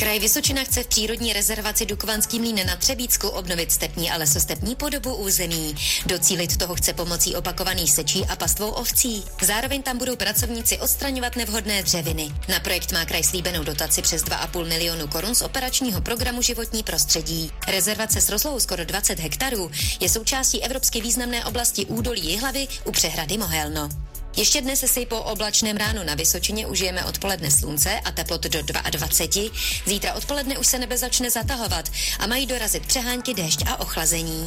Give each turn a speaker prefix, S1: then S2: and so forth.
S1: Kraj Vysočina chce v přírodní rezervaci Dukovanský mlýn na Třebícku obnovit stepní a lesostepní podobu území. Docílit toho chce pomocí opakovaných sečí a pastvou ovcí. Zároveň tam budou pracovníci odstraňovat nevhodné dřeviny. Na projekt má kraj slíbenou dotaci přes 2,5 milionu korun z operačního programu Životní prostředí. Rezervace s rozlohou skoro 20 hektarů je součástí evropsky významné oblasti údolí Jihlavy u přehrady Mohelno. Ještě dnes se po oblačném ránu na Vysočině užijeme odpoledne slunce a teplot do 22. Zítra odpoledne už se nebe začne zatahovat a mají dorazit přehánky, déšť a ochlazení.